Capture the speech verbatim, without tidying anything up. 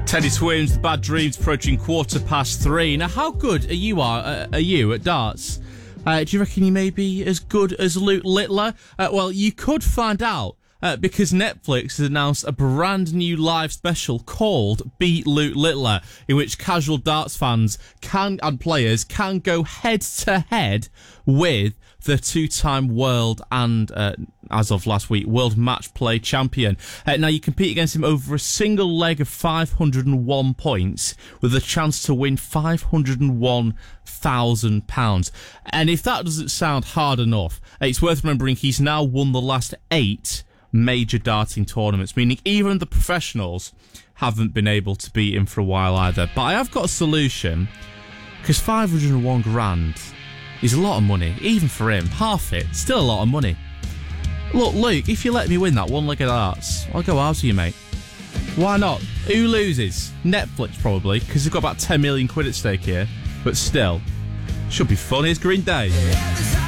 Teddy Swims, The Bad Dreams, approaching quarter past three. Now, how good are you are, uh, are you at darts? Uh, do you reckon you may be as good as Luke Littler? Uh, well, you could find out uh, because Netflix has announced a brand new live special called Beat Luke Littler, in which casual darts fans can and players can go head to head with the two-time world and, uh, as of last week, world match play champion. Uh, now, you compete against him over a single leg of five hundred one points with a chance to win five hundred one thousand pounds. And if that doesn't sound hard enough, it's worth remembering he's now won the last eight major darting tournaments, meaning even the professionals haven't been able to beat him for a while either. But I have got a solution, because five hundred one grand is a lot of money, even for him. Half it, still a lot of money. Look, Luke, if you let me win that one leg of darts, I'll go out to you, mate. Why not? Who loses? Netflix, probably, because they've got about ten million quid at stake here. But still, should be fun. Here's Green Day.